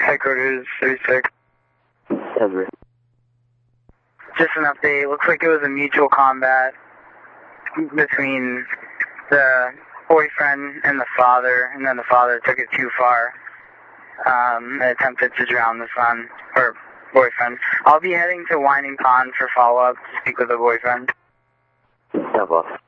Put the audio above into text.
Headquarters 36. Everett. Just an update. Looks like it was a mutual combat between the boyfriend and the father, and then the father took it too far and attempted to drown the son, or boyfriend. I'll be heading to Winding Pond for follow-up to speak with the boyfriend. Yeah, boss.